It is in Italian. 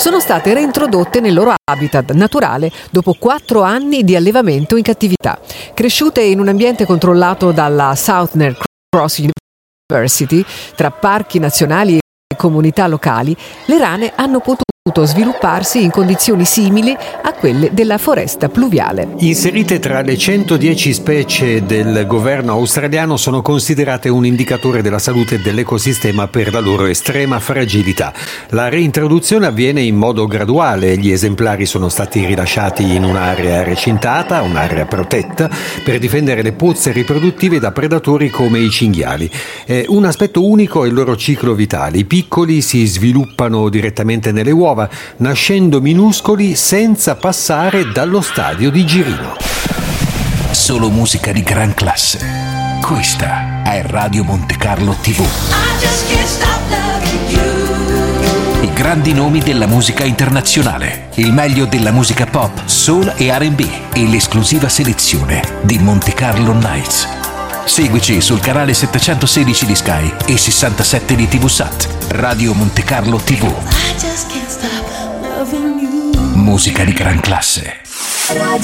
sono state reintrodotte nel loro habitat naturale dopo 4 anni di allevamento in cattività. Cresciute in un ambiente controllato dalla Southern Cross University, tra parchi nazionali e comunità locali, le rane hanno potuto svilupparsi in condizioni simili a quelle della foresta pluviale. Inserite tra le 110 specie del governo australiano, sono considerate un indicatore della salute dell'ecosistema per la loro estrema fragilità. La reintroduzione avviene in modo graduale. Gli esemplari sono stati rilasciati in un'area recintata, un'area protetta, per difendere le pozze riproduttive da predatori come i cinghiali. Un aspetto unico è il loro ciclo vitale. I piccoli si sviluppano direttamente nelle uova, nascendo minuscoli senza passare dallo stadio di girino. Solo musica di gran classe. Questa è Radio Monte Carlo TV. I grandi nomi della musica internazionale, il meglio della musica pop, soul e R&B e l'esclusiva selezione di Monte Carlo Nights. Seguici sul canale 716 di Sky e 67 di TVSAT. Radio Monte Carlo TV. Musica di gran classe.